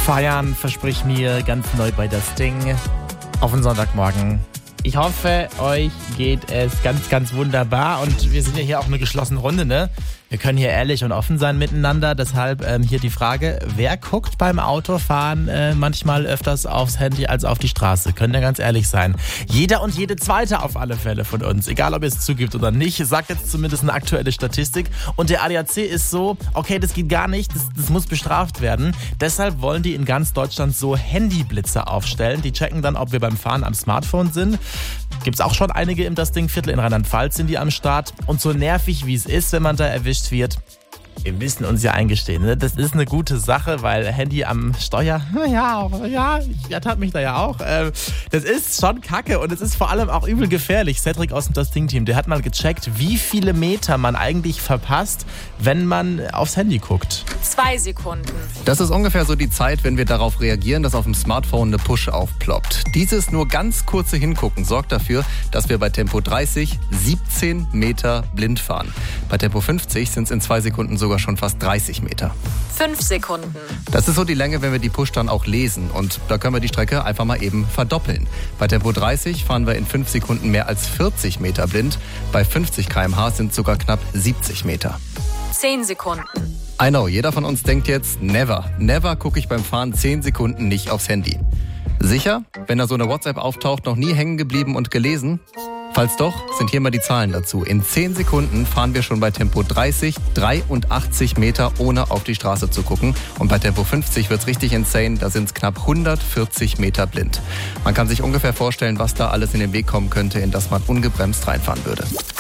Feiern, versprich mir, ganz neu bei das Ding auf den Sonntagmorgen. Ich hoffe, euch geht es ganz, ganz wunderbar und wir sind ja hier auch eine geschlossene Runde, ne? Wir können hier ehrlich und offen sein miteinander, deshalb hier die Frage, wer guckt beim Autofahren manchmal öfters aufs Handy als auf die Straße? Könnt ihr ganz ehrlich sein. Jeder und jede Zweite auf alle Fälle von uns, egal ob ihr es zugibt oder nicht, sagt jetzt zumindest eine aktuelle Statistik. Und der ADAC ist so, okay, das geht gar nicht, das muss bestraft werden. Deshalb wollen die in ganz Deutschland so Handyblitzer aufstellen. Die checken dann, ob wir beim Fahren am Smartphone sind. Gibt's auch schon einige im Das Ding-Viertel, in Rheinland-Pfalz sind die am Start. Und so nervig wie es ist, wenn man da erwischt wird, wir müssen uns ja eingestehen, ne? Das ist eine gute Sache, weil Handy am Steuer, ich ertappe mich da ja auch. Das ist schon kacke und es ist vor allem auch übel gefährlich. Cedric aus dem Das Ding-Team, der hat mal gecheckt, wie viele Meter man eigentlich verpasst, wenn man aufs Handy guckt. 2 Sekunden. Das ist ungefähr so die Zeit, wenn wir darauf reagieren, dass auf dem Smartphone eine Push aufploppt. Dieses nur ganz kurze Hingucken sorgt dafür, dass wir bei Tempo 30 17 Meter blind fahren. Bei Tempo 50 sind es in 2 Sekunden sogar schon fast 30 Meter. 5 Sekunden. Das ist so die Länge, wenn wir die Push dann auch lesen. Und da können wir die Strecke einfach mal eben verdoppeln. Bei Tempo 30 fahren wir in 5 Sekunden mehr als 40 Meter blind. Bei 50 km/h sind es sogar knapp 70 Meter. 10 Sekunden. I know, jeder von uns denkt jetzt, never gucke ich beim Fahren 10 Sekunden nicht aufs Handy. Sicher? Wenn da so eine WhatsApp auftaucht, noch nie hängen geblieben und gelesen? Falls doch, sind hier mal die Zahlen dazu. In 10 Sekunden fahren wir schon bei Tempo 30 83 Meter, ohne auf die Straße zu gucken. Und bei Tempo 50 wird's richtig insane, da sind es knapp 140 Meter blind. Man kann sich ungefähr vorstellen, was da alles in den Weg kommen könnte, in das man ungebremst reinfahren würde.